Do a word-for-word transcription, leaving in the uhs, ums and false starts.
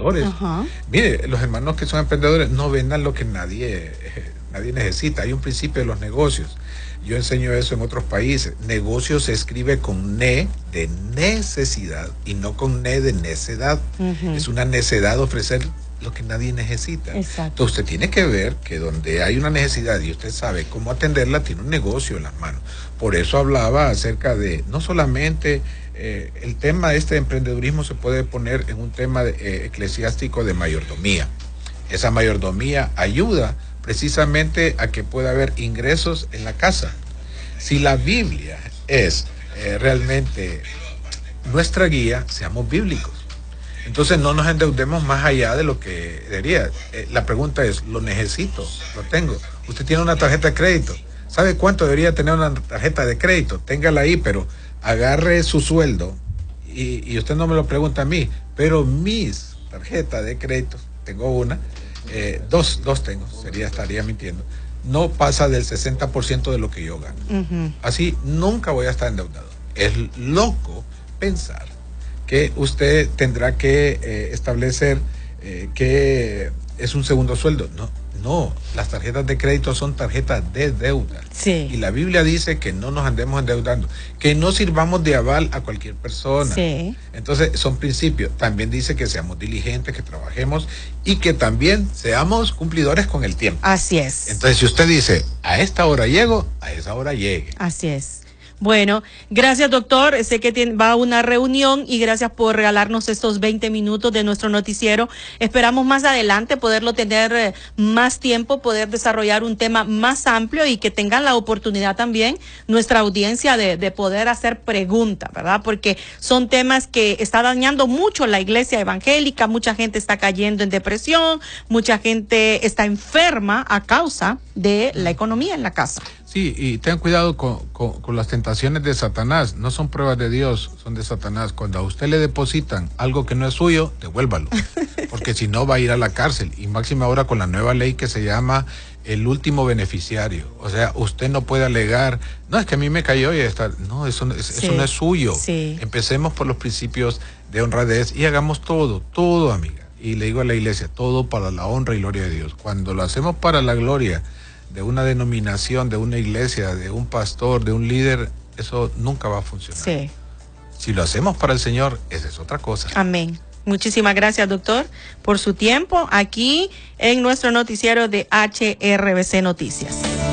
emprendedores. Ajá. Mire, los hermanos que son emprendedores no vendan lo que nadie, eh, nadie necesita. Hay un principio de los negocios. Yo enseño eso en otros países. Negocio se escribe con ne de necesidad y no con ne de necedad. Uh-huh. Es una necedad ofrecer lo que nadie necesita. Exacto. Entonces usted tiene que ver que donde hay una necesidad y usted sabe cómo atenderla, tiene un negocio en las manos. Por eso hablaba acerca de no solamente eh, el tema de este emprendedurismo se puede poner en un tema de, eh, eclesiástico de mayordomía. Esa mayordomía ayuda precisamente a que pueda haber ingresos en la casa. Si la Biblia es eh, realmente nuestra guía, seamos bíblicos. Entonces no nos endeudemos más allá de lo que debería. Eh, la pregunta es, ¿lo necesito? ¿Lo tengo? Usted tiene una tarjeta de crédito. ¿Sabe cuánto debería tener una tarjeta de crédito? Téngala ahí, pero agarre su sueldo y, y usted no me lo pregunta a mí, pero mis tarjetas de crédito, tengo una, eh, dos, dos tengo, sería, estaría mintiendo, no pasa del sesenta por ciento de lo que yo gano. Uh-huh. Así nunca voy a estar endeudado. Es loco pensar que usted tendrá que eh, establecer eh, que es un segundo sueldo. No, no, las tarjetas de crédito son tarjetas de deuda. Sí. Y la Biblia dice que no nos andemos endeudando, que no sirvamos de aval a cualquier persona. Sí. Entonces, son principios. También dice que seamos diligentes, que trabajemos y que también seamos cumplidores con el tiempo. Así es. Entonces, si usted dice, a esta hora llego, a esa hora llegue. Así es. Bueno, gracias doctor, sé que tiene, va a una reunión y gracias por regalarnos estos veinte minutos de nuestro noticiero. Esperamos más adelante poderlo tener eh, más tiempo, poder desarrollar un tema más amplio y que tengan la oportunidad también nuestra audiencia de, de poder hacer preguntas, ¿verdad? Porque son temas que está dañando mucho la iglesia evangélica, mucha gente está cayendo en depresión, mucha gente está enferma a causa de la economía en la casa. Sí, y ten cuidado con, con, con las tentaciones de Satanás. No son pruebas de Dios, son de Satanás. Cuando a usted le depositan algo que no es suyo, devuélvalo. Porque si no va a ir a la cárcel. Y máxima ahora con la nueva ley que se llama el último beneficiario. O sea, usted no puede alegar, no, es que a mí me cayó y está. No, eso, es, sí, eso no es suyo. Sí. Empecemos por los principios de honradez y hagamos todo, todo, amiga. Y le digo a la iglesia, todo para la honra y gloria de Dios. Cuando lo hacemos para la gloria de una denominación, de una iglesia, de un pastor, de un líder, eso nunca va a funcionar. Sí. Si lo hacemos para el Señor, esa es otra cosa. Amén. Muchísimas gracias, doctor, por su tiempo aquí en nuestro noticiero de H R B C Noticias.